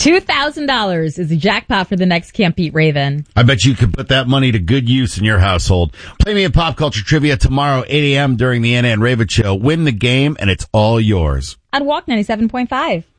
$2,000 is the jackpot for the next Can't Beat Raven. I bet you could put that money to good use in your household. Play me a pop culture trivia tomorrow, 8 a.m. during the Anna and Raven show. Win the game, and it's all yours. On Walk 97.5.